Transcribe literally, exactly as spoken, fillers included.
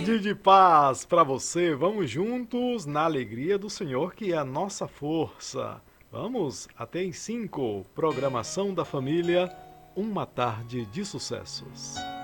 tarde de paz para você. Vamos juntos na alegria do Senhor, que é a nossa força. Vamos até em cinco. Programação da família, uma tarde de sucessos.